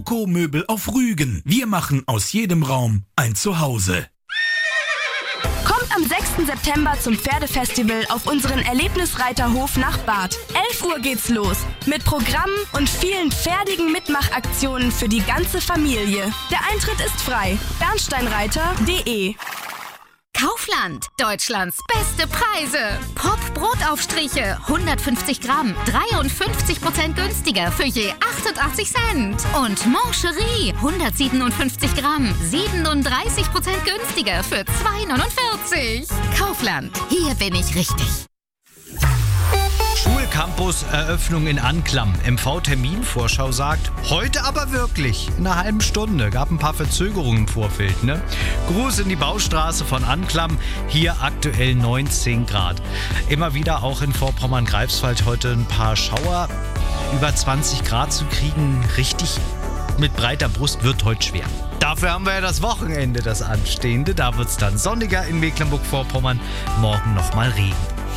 Rokoko-Möbel auf Rügen. Wir machen aus jedem Raum ein Zuhause. Kommt am 6. September zum Pferdefestival auf unseren Erlebnisreiterhof nach Barth. 11 Uhr geht's los. Mit Programmen und vielen pferdigen Mitmachaktionen für die ganze Familie. Der Eintritt ist frei. bernsteinreiter.de. Kaufland, Deutschlands beste Preise. Pop-Brotaufstriche, 150 Gramm, 53% günstiger für je 88 Cent. Und Moncherie, 157 Gramm, 37% günstiger für 2,49. Kaufland, hier bin ich richtig. Schulcampus-Eröffnung in Anklam. MV-Terminvorschau sagt, heute aber wirklich, in einer halben Stunde. Gab ein paar Verzögerungen im Vorfeld, ne? Gruß in die Baustraße von Anklam. Hier aktuell 19 Grad. Immer wieder auch in Vorpommern-Greifswald heute ein paar Schauer. Über 20 Grad zu kriegen, richtig mit breiter Brust, wird heute schwer. Dafür haben wir ja das Wochenende, das anstehende. Da wird es dann sonniger in Mecklenburg-Vorpommern. Morgen nochmal Regen.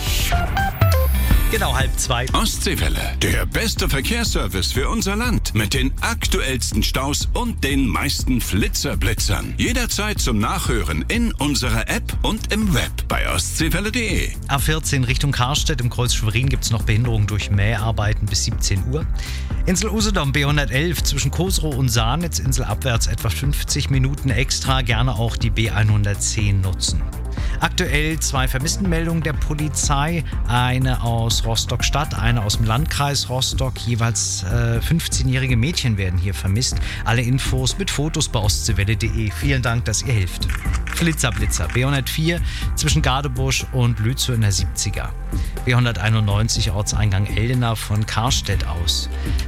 Genau, 1:30. Ostseewelle, der beste Verkehrsservice für unser Land. Mit den aktuellsten Staus und den meisten Flitzerblitzern. Jederzeit zum Nachhören in unserer App und im Web bei ostseewelle.de. A14 Richtung Karstedt im Kreuz Schwerin gibt es noch Behinderungen durch Mäharbeiten bis 17 Uhr. Insel Usedom B111 zwischen Kosrow und Sahnitz, Insel abwärts etwa 50 Minuten extra. Gerne auch die B110 nutzen. Aktuell 2 Vermisstenmeldungen der Polizei, eine aus Rostock-Stadt, eine aus dem Landkreis Rostock. Jeweils 15-jährige Mädchen werden hier vermisst. Alle Infos mit Fotos bei ostseewelle.de. Vielen Dank, dass ihr helft. Flitzerblitzer, B104 zwischen Gadebusch und Lützow in der 70er. B191 Ortseingang Eldena von Karstedt aus.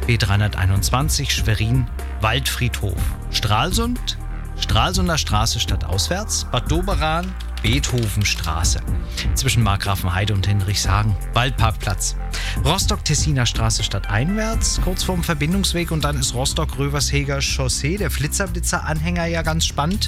B321 Schwerin, Waldfriedhof. Stralsund, Stralsunder Straße stadtauswärts, Bad Doberan, Beethovenstraße. Zwischen Markgrafenheide und Hinrichshagen, Waldparkplatz. Rostock-Tessiner Straße stadteinwärts, kurz vorm Verbindungsweg, und dann ist Rostock-Röversheger Chaussee, der Flitzerblitzer-Anhänger, ja ganz spannend.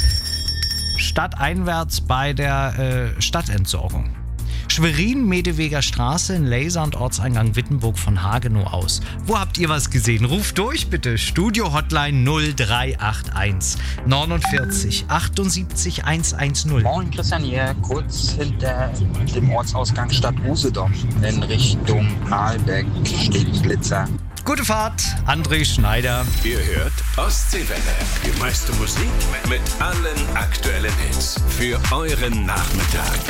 Stadteinwärts bei der Stadtentsorgung. Schwerin-Medeweger Straße in Laser und Ortseingang Wittenburg von Hagenow aus. Wo habt ihr was gesehen? Ruft durch bitte. Studio-Hotline 0381 49 78 110. Moin Christian hier, kurz hinter dem Ortsausgang Stadt Usedom in Richtung Ahlbeck steht ein Blitzer. Gute Fahrt, André Schneider. Ihr hört Ostseewelle. Die meiste Musik mit allen aktuellen Hits für euren Nachmittag.